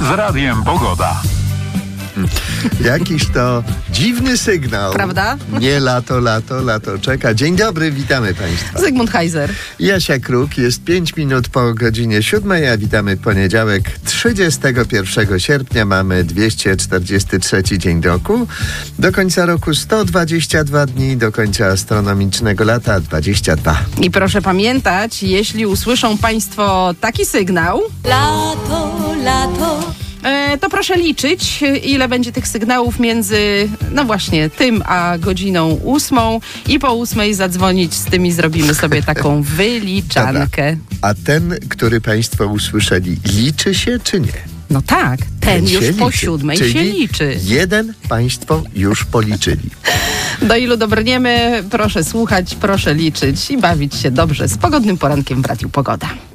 z Radiem Pogoda. Jakiż to dziwny sygnał. Prawda? Nie lato czeka. Dzień dobry, witamy Państwa. Zygmunt Heiser. Jasia Kruk, jest 5 minut po godzinie 7, a witamy w poniedziałek 31 sierpnia. Mamy 243 dzień roku. Do końca roku 122 dni, do końca astronomicznego lata 22. I proszę pamiętać, jeśli usłyszą Państwo taki sygnał, Lato. to proszę liczyć, ile będzie tych sygnałów między, no właśnie, tym a godziną 8 i po 8 zadzwonić z tym i zrobimy sobie taką wyliczankę. Dobra. A ten, który Państwo usłyszeli, liczy się czy nie? No tak, ten już się po liczy. 7 Czyli się liczy. jeden Państwo już policzyli. Do ilu dobrniemy, proszę słuchać, proszę liczyć i bawić się dobrze z pogodnym porankiem w Radiu Pogoda.